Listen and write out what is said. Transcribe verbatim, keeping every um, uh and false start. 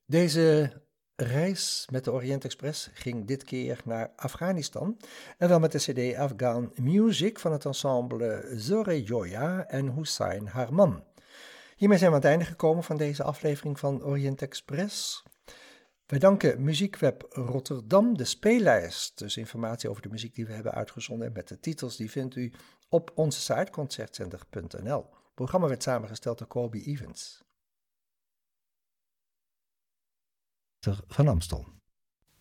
Deze reis met de Orient Express ging dit keer naar Afghanistan en wel met de cd Afghan Music van het ensemble Zore Joya en Hussein Harman. Hiermee zijn we aan het einde gekomen van deze aflevering van Orient Express. Wij danken Muziekweb Rotterdam, de speellijst, dus informatie over de muziek die we hebben uitgezonden met de titels, die vindt u op onze site concertcenter punt n l. Het programma werd samengesteld door Kobe Evans van Amstel.